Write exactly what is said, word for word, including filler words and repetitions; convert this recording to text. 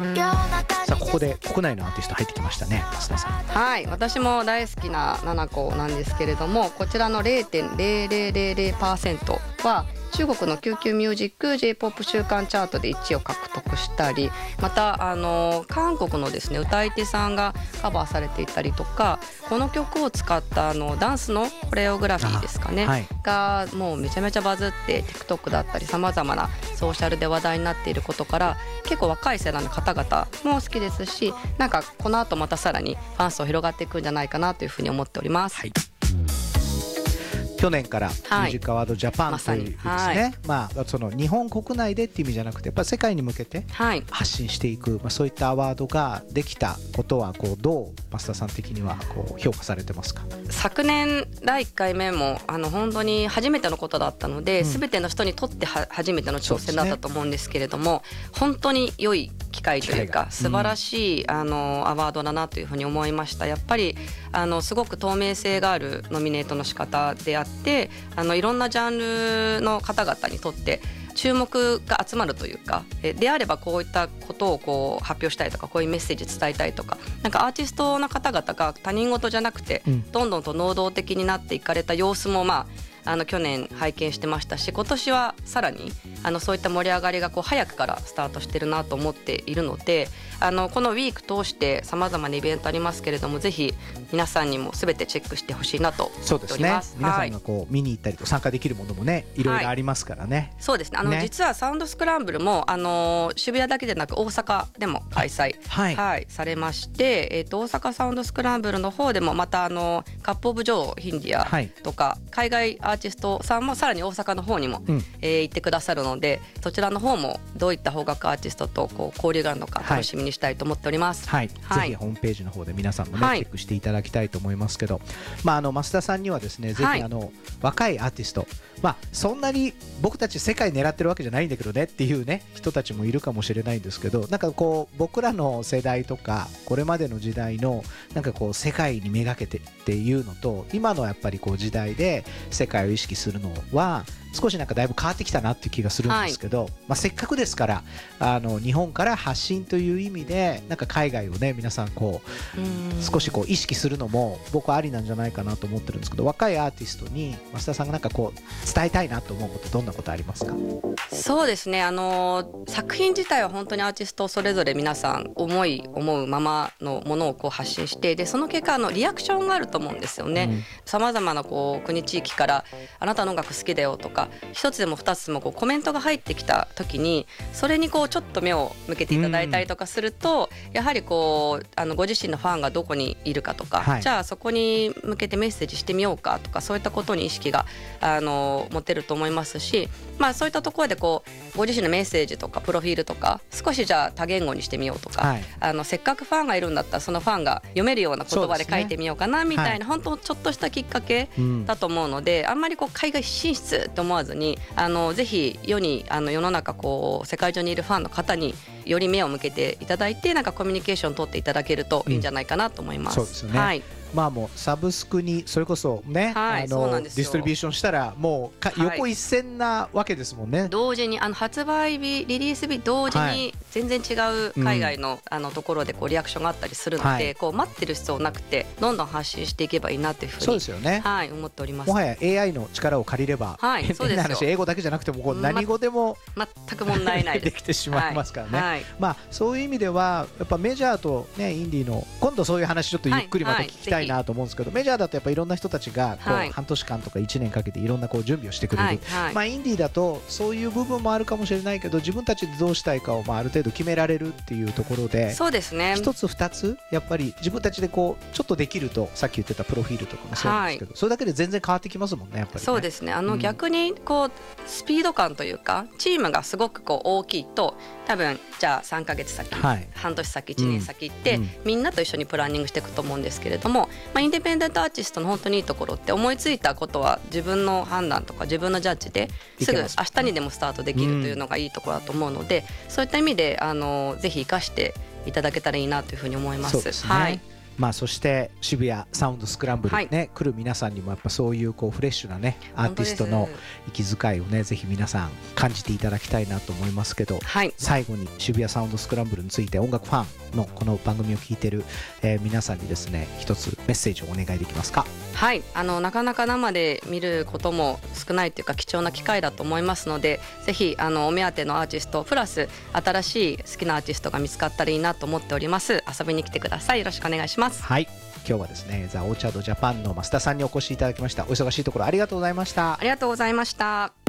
さあここで国内のアーティスト入ってきましたね、増田さん。 はい、私も大好きなななこなんですけれども、こちらの ゼロてんゼロゼロゼロゼロパーセント は中国の キューキュー ミュージック J-ポップ 週間チャートでいちいを獲得したり、またあの韓国のですね歌い手さんがカバーされていたりとか、この曲を使ったあのダンスのコレオグラフィーですかね、はい、がもうめちゃめちゃバズって TikTok だったりさまざまなソーシャルで話題になっていることから、結構若い世代の方々も好きですし、なんかこの後またさらにファン層広がっていくんじゃないかなというふうに思っております。 はい、去年からミュージックアワードジャパンというですね、まはい、まあ、その日本国内でっていう意味じゃなくてやっぱ世界に向けて発信していく、まあ、そういったアワードができたことはこうどう増田さん的にはこう評価されてますか？ 昨年だいいっかいめもあの本当に初めてのことだったので、うん、全ての人にとっては初めての挑戦だったと思うんですけれども、ね、本当に良い機会というか素晴らしい、うん、あのアワードだなというふうに思いました。やっぱりあのすごく透明性があるノミネートの仕方であって、あのいろんなジャンルの方々にとって注目が集まるというか、であればこういったことをこう発表したいとか、こういうメッセージ伝えたいとか、なんかアーティストの方々が他人事じゃなくて、うん、どんどんと能動的になっていかれた様子も、まあ、あの去年拝見してましたし、今年はさらにあのそういった盛り上がりがこう早くからスタートしてるなと思っているので、あのこのウィーク通してさまざまなイベントありますけれども、ぜひ皆さんにも全てチェックしてほしいなと思っております。 そうですね、皆さんがこう見に行ったりと参加できるものもね、いろいろありますからね、はい、 そうですね、あの、ね、実はサウンドスクランブルもあの渋谷だけでなく大阪でも開催、はいはい、されまして、えー、と大阪サウンドスクランブルの方でもまたあのカップオブジョーヒンディアとか、はい、海外アーティストさんもさらに大阪の方にも、うん、えー、行ってくださるので、そちらの方もどういった邦楽アーティストとこう交流があるのか楽しみにしたいと思っております。 はい、はい、ぜひホームページの方で皆さんもね、はい、チェックしていただきたいと思いますけど、まあ、あの増田さんにはですね、ぜひあの、はい、若いアーティスト、まあ、そんなに僕たち世界狙ってるわけじゃないんだけどねっていうね人たちもいるかもしれないんですけど、なんかこう僕らの世代とかこれまでの時代のなんかこう世界にめがけてっていうのと、今のやっぱりこう時代で世界を意識するのは少しなんかだいぶ変わってきたなっていう気がするんですけど、はい、まあ、せっかくですからあの日本から発信という意味でなんか海外をね皆さんこう少しこう意識するのも僕はありなんじゃないかなと思ってるんですけど、若いアーティストに増田さんがなんかこう伝えたいなと思うことどんなことありますか？ そうですね、あの作品自体は本当にアーティストそれぞれ皆さん思い思うままのものをこう発信して、でその結果あのリアクションがあると思うんですよね。さまざまなこう国地域からあなたの音楽好きだよとか、一つでも二つもこうコメントが入ってきた時にそれにこうちょっと目を向けていただいたりとかすると、やはりこうあのご自身のファンがどこにいるかとか、はい、じゃあそこに向けてメッセージしてみようかとか、そういったことに意識があの持てると思いますし、まあ、そういったところでこうご自身のメッセージとかプロフィールとか少しじゃあ多言語にしてみようとか、はい、あのせっかくファンがいるんだったらそのファンが読めるような言葉で書いてみようかなみたいな、ね、はい、本当ちょっとしたきっかけだと思うので、うん、あんまりこう海外進出と思わずにあのぜひ世にあの世の中こう世界中にいるファンの方により目を向けていただいて、なんかコミュニケーションを取っていただけるといいんじゃないかなと思います。 うん、そうですよね、はい、まあもうサブスクにそれこそね、 はい、 あのディストリビューションしたらもうか、はい、横一線なわけですもんね。 同時にあの発売日リリース日同時に全然違う海外 の,、はい、あのところでこうリアクションがあったりするので、はい、こう待ってる必要なくてどんどん発信していけばいいなというふうにそうですよね、はい、思っております。 もはや エーアイ の力を借りれば、はい、そうですよ、変な話英語だけじゃなくてもこう何語でも、 ま、全く問題ないですできてしまいますからね、 はいはい、 まあ、そういう意味ではやっぱメジャーと、ね、インディーの今度そういう話ちょっとゆっくりまた聞きたいなと思うんですけど、はいはい、メジャーだとやっぱいろんな人たちがこう、はい、半年間とかいちねんかけていろんなこう準備をしてくれる、はいはい、まあ、インディーだとそういう部分もあるかもしれないけど自分たちでどうしたいかをまあある程度決められるっていうところで、 そうですね、 一つ二つやっぱり自分たちでこうちょっとできると、さっき言ってたプロフィールとかもそうなんですけど、はい、それだけで全然変わってきますもんね、やっぱりね。 そうですね、あの、うん、逆にこうスピード感というかチームがすごくこう大きいと多分じゃあさんかげつさき、はい、半年先いちねん先って、うん、みんなと一緒にプランニングしていくと思うんですけれども、まあ、インディペンデントアーティストの本当にいいところって思いついたことは自分の判断とか自分のジャッジですぐ明日にでもスタートできるというのがいいところだと思うので、うん、そういった意味であのぜひ生かしていただけたらいいなというふうに思います。 そうですね、 はい、 まあ、そして渋谷サウンドスクランブルね、はい、来る皆さんにもやっぱそういうこうフレッシュなねアーティストの息遣いをねぜひ皆さん感じていただきたいなと思いますけど、はい、最後に渋谷サウンドスクランブルについて音楽ファンのこの番組を聞いている、えー、皆さんにですね一つメッセージをお願いできますか。 はい、あのなかなか生で見ることも少ないというか貴重な機会だと思いますので、ぜひあのお目当てのアーティストプラス新しい好きなアーティストが見つかったらいいなと思っております。遊びに来てください。よろしくお願いします。 はい、今日はですねザ・オーチャードジャパンの増田さんにお越しいただきました。お忙しいところありがとうございました。 ありがとうございました。